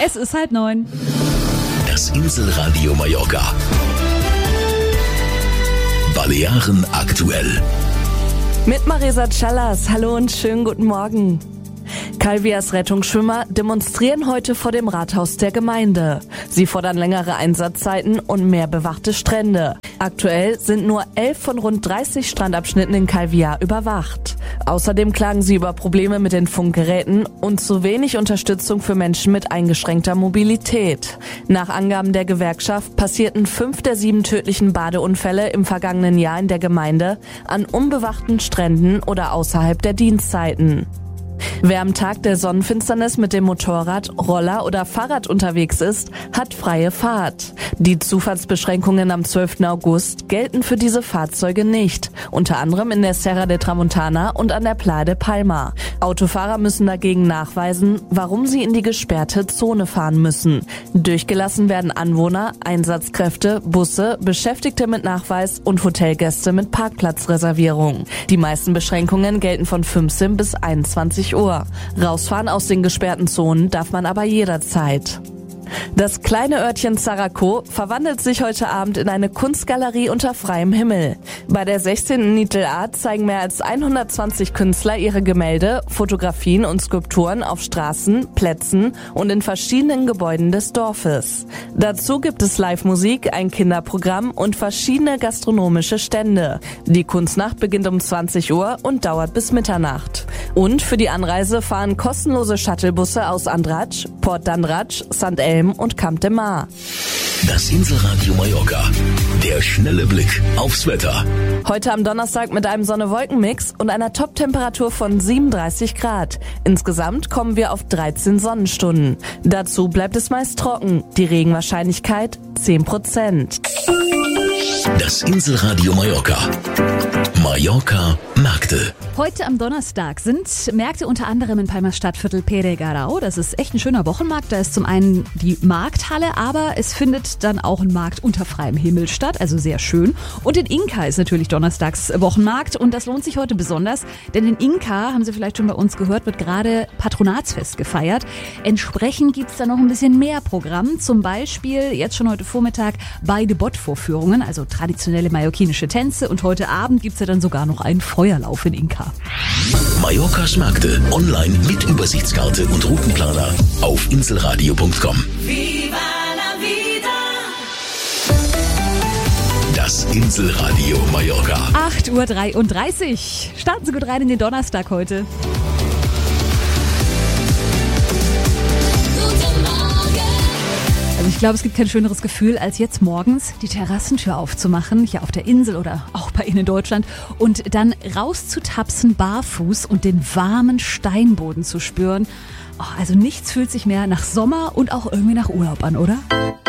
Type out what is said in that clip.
Es ist 8:30. Das Inselradio Mallorca. Balearen aktuell. Mit Marisa Callas. Hallo und schönen guten Morgen. Calvias Rettungsschwimmer demonstrieren heute vor dem Rathaus der Gemeinde. Sie fordern längere Einsatzzeiten und mehr bewachte Strände. Aktuell sind nur 11 von rund 30 Strandabschnitten in Calvia überwacht. Außerdem klagen sie über Probleme mit den Funkgeräten und zu wenig Unterstützung für Menschen mit eingeschränkter Mobilität. Nach Angaben der Gewerkschaft passierten 5 der 7 tödlichen Badeunfälle im vergangenen Jahr in der Gemeinde an unbewachten Stränden oder außerhalb der Dienstzeiten. Wer am Tag der Sonnenfinsternis mit dem Motorrad, Roller oder Fahrrad unterwegs ist, hat freie Fahrt. Die Zufahrtsbeschränkungen am 12. August gelten für diese Fahrzeuge nicht, unter anderem in der Serra de Tramontana und an der Playa de Palma. Autofahrer müssen dagegen nachweisen, warum sie in die gesperrte Zone fahren müssen. Durchgelassen werden Anwohner, Einsatzkräfte, Busse, Beschäftigte mit Nachweis und Hotelgäste mit Parkplatzreservierung. Die meisten Beschränkungen gelten von 15 bis 21 Uhr. Rausfahren aus den gesperrten Zonen darf man aber jederzeit. Das kleine Örtchen Zaraco verwandelt sich heute Abend in eine Kunstgalerie unter freiem Himmel. Bei der 16. Nitel Art zeigen mehr als 120 Künstler ihre Gemälde, Fotografien und Skulpturen auf Straßen, Plätzen und in verschiedenen Gebäuden des Dorfes. Dazu gibt es Live-Musik, ein Kinderprogramm und verschiedene gastronomische Stände. Die Kunstnacht beginnt um 20 Uhr und dauert bis Mitternacht. Und für die Anreise fahren kostenlose Shuttlebusse aus Andratx, Port d'Andratx, St. Elm und Camp de Mar. Das Inselradio Mallorca. Der schnelle Blick aufs Wetter. Heute am Donnerstag mit einem Sonne-Wolken-Mix und einer Top-Temperatur von 37 Grad. Insgesamt kommen wir auf 13 Sonnenstunden. Dazu bleibt es meist trocken. Die Regenwahrscheinlichkeit 10%. Das Inselradio Mallorca. Mallorca Märkte. Heute am Donnerstag sind Märkte unter anderem in Palmas Stadtviertel Peregarau. Das ist echt ein schöner Wochenmarkt. Da ist zum einen die Markthalle, aber es findet dann auch ein Markt unter freiem Himmel statt, also sehr schön. Und in Inka ist natürlich donnerstags Wochenmarkt und das lohnt sich heute besonders, denn in Inka, haben Sie vielleicht schon bei uns gehört, wird gerade Patronatsfest gefeiert. Entsprechend gibt's da noch ein bisschen mehr Programm, zum Beispiel jetzt schon heute Vormittag beide Boot-Vorführungen, also traditionelle mallorquinische Tänze, und heute Abend gibt's ja dann sogar noch einen Feuerlauf in Inka. Mallorcas Märkte online mit Übersichtskarte und Routenplaner auf inselradio.com. Viva la vida. Das Inselradio Mallorca. 8:33 Uhr. Starten Sie gut rein in den Donnerstag heute. Also ich glaube, es gibt kein schöneres Gefühl, als jetzt morgens die Terrassentür aufzumachen, hier auf der Insel oder auch bei Ihnen in Deutschland, und dann rauszutapsen barfuß und den warmen Steinboden zu spüren. Oh, also nichts fühlt sich mehr nach Sommer und auch irgendwie nach Urlaub an, oder?